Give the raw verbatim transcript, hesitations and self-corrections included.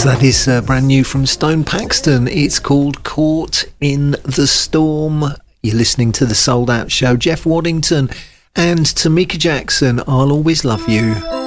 Yes, that is uh, brand new from Stone Paxton. It's called Caught in the Storm. You're listening to the Sold Out Show. Jeff Waddington and Tamika Jackson, I'll Always Love You.